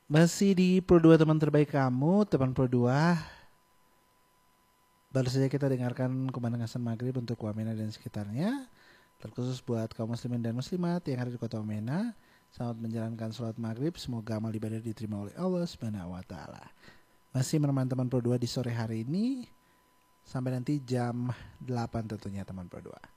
Masih di Pro 2 teman terbaik kamu, teman Pro 2. Baru saja kita dengarkan kumandang azan maghrib untuk Wamena dan sekitarnya. Terkhusus buat kaum muslimin dan muslimat yang ada di kota Wamena. Selamat menjalankan sholat maghrib. Semoga amal ibadah diterima oleh Allah Subhanahu wa Ta'ala. Masih menemani teman Pro 2 di sore hari ini. Sampai nanti jam 8 tentunya teman Pro 2.